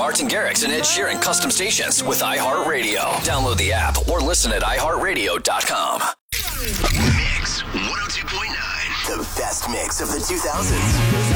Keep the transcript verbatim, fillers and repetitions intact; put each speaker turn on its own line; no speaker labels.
Martin Garrix and Ed Sheeran custom stations with iHeartRadio. Download the app or listen at i heart radio dot com.
Mix one oh two point nine. The best mix of the two thousands.